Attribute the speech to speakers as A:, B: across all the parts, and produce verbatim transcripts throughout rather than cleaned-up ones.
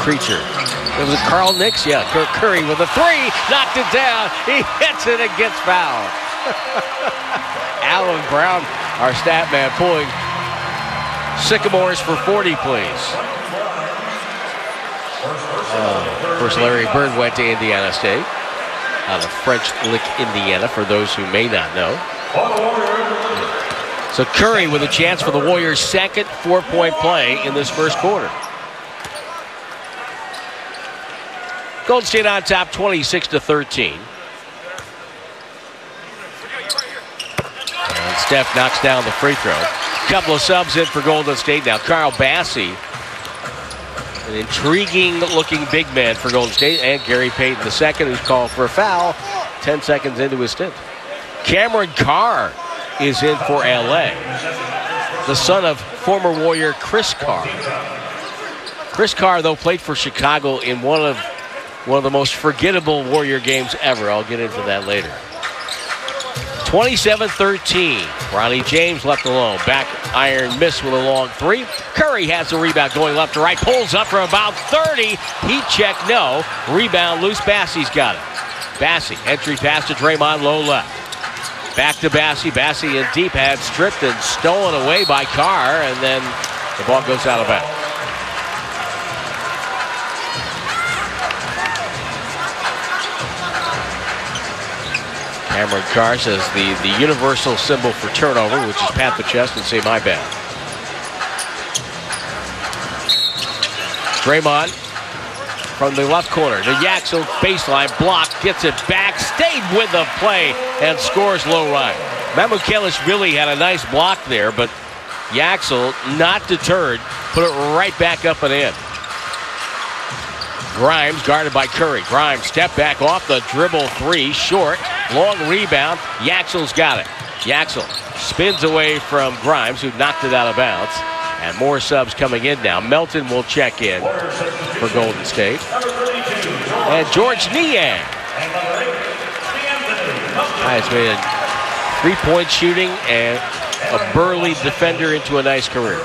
A: creature. It was Carl Nix, yeah. Kirk Curry with a three, knocked it down. He hits it and gets fouled. Alan Brown, our stat man, pulling Sycamores for forty, please. Uh, of course, Larry Bird went to Indiana State, out of French Lick, Indiana, for those who may not know. So Curry with a chance for the Warriors' second four-point play in this first quarter. Golden State on top, twenty-six to thirteen. And Steph knocks down the free throw. Couple of subs in for Golden State now. Carl Bassey, an intriguing-looking big man for Golden State, and Gary Payton the second, who's called for a foul ten seconds into his stint. Cameron Carr is in for L A, the son of former Warrior Chris Carr. Chris Carr, though, played for Chicago in one of one of the most forgettable Warrior games ever. I'll get into that later. twenty-seven thirteen. Ronnie James left alone. Back iron miss with a long three. Curry has the rebound going left to right. Pulls up for about thirty. Heat check, no. Rebound loose. Bassey's got it. Bassey, entry pass to Draymond, low left. Back to Bassey. Bassey in deep, had stripped and stolen away by Carr, and then the ball goes out of bounds. Cameron Carr says the, the universal symbol for turnover, which is pat the chest and say my bad. Draymond from the left corner. The Yaxel baseline block, gets it back, stayed with the play, and scores low right. Mamukelis really had a nice block there, but Yaxel, not deterred, put it right back up and in. Grimes guarded by Curry. Grimes step back off the dribble three, short, long rebound. Yaxel's got it. Yaxel spins away from Grimes, who knocked it out of bounds. And more subs coming in now. Melton will check in for Golden State. And George Niang has made a three-point shooting and a burly defender into a nice career.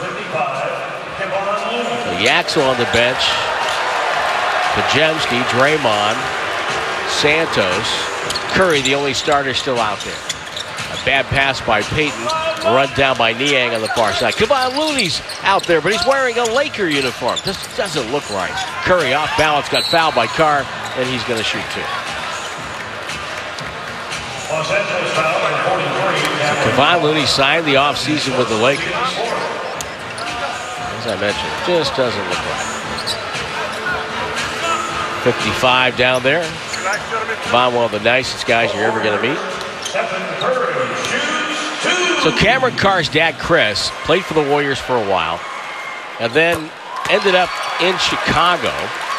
A: So Yaxel on the bench. Podziemski, Draymond, Santos, Curry, the only starter still out there. A bad pass by Payton, run down by Niang on the far side. Kevon Looney's out there, but he's wearing a Laker uniform. This doesn't look right. Curry off balance, got fouled by Carr, and he's going to shoot two. So Kevon Looney signed the offseason with the Lakers. As I mentioned, it just doesn't look right. fifty-five down there. Kevon, one of the nicest guys you're ever going to meet. So Cameron Carr's dad, Chris, played for the Warriors for a while, and then ended up in Chicago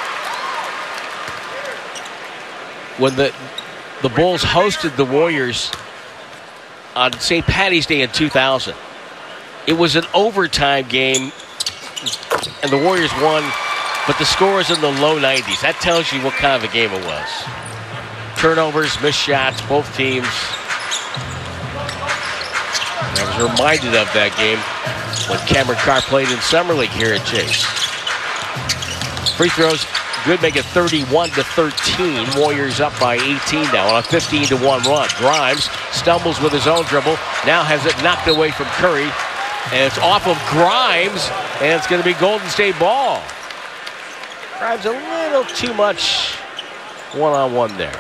A: when the the Bulls hosted the Warriors on Saint Patty's Day in two thousand. It was an overtime game, and the Warriors won, but the score was in the low nineties. That tells you what kind of a game it was. Turnovers, missed shots, both teams. I was reminded of that game when Cameron Carr played in Summer League here at Chase. Free throws, good, make it thirty-one to thirteen. Warriors up by eighteen now on a fifteen to one run. Grimes stumbles with his own dribble, now has it knocked away from Curry, and it's off of Grimes, and it's going to be Golden State ball. Grimes a little too much one-on-one there.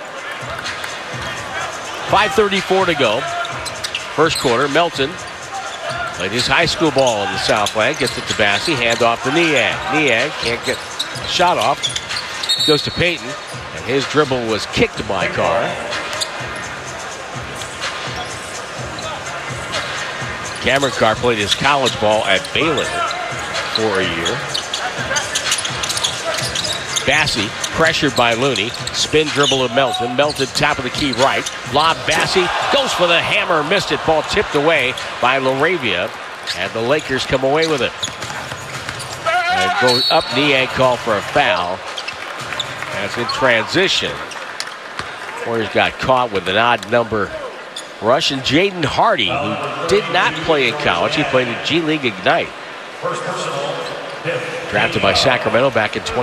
A: five thirty-four to go. First quarter. Melton played his high school ball in the Southland. Gets it to Bassey. Hand off to Niang. Niang can't get a shot off. Goes to Payton. And his dribble was kicked by Carr. Cameron Carr played his college ball at Baylor for a year. Bassey pressured by Looney. Spin dribble of Melton. Melton top of the key right. Lob Bassey. Goes for the hammer. Missed it. Ball tipped away by LaRavia. And the Lakers come away with it. And goes up. Niang call for a foul. As in transition. Warriors got caught with an odd number rush. And Jaden Hardy, who did not play in college. He played in G League Ignite. Drafted by Sacramento back in twenty